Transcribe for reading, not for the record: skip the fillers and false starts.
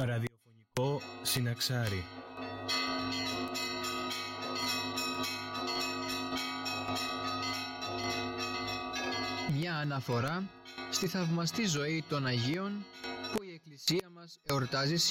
Ραδιοφωνικό συναξάρι. Μια αναφορά στη θαυμαστή ζωή των Αγίων που η Εκκλησία μας εορτάζει σήμερα.